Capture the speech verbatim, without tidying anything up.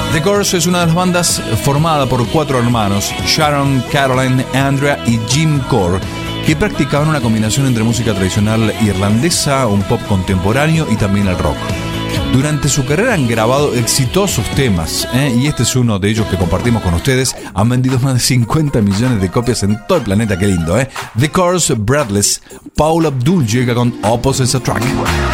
The Corrs es una de las bandas formada por cuatro hermanos, Sharon, Caroline, Andrea y Jim Corr, que practicaban una combinación entre música tradicional irlandesa, un pop contemporáneo y también el rock. Durante su carrera han grabado exitosos temas, ¿eh? y este es uno de ellos que compartimos con ustedes. Han vendido más de cincuenta millones de copias en todo el planeta, qué lindo, ¿eh? The Corrs, Breathless. Paula Abdul llega con Opposites Attract.